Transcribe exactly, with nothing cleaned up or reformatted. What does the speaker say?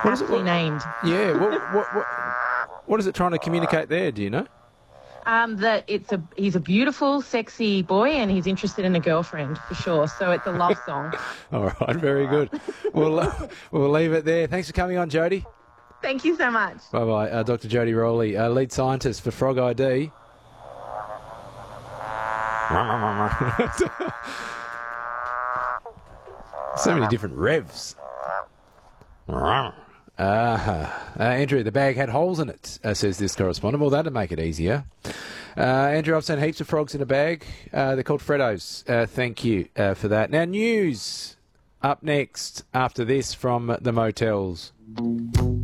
What is it? Aptly What- named. Yeah, what, what, what, what is it trying to communicate there, do you know? Um, that it's a he's a beautiful, sexy boy, and he's interested in a girlfriend for sure. So it's a love song. All right, very good. We'll, uh, we'll leave it there. Thanks for coming on, Jody. Thank you so much. Bye-bye. Uh, Doctor Jody Rowley, uh, lead scientist for Frog I D. So many different revs. Uh, uh, Andrew, the bag had holes in it, uh, says this correspondent. Well, that'd make it easier. Uh, Andrew, I've seen heaps of frogs in a bag. Uh, they're called Freddos. Uh, thank you uh, for that. Now, news up next after this from the motels.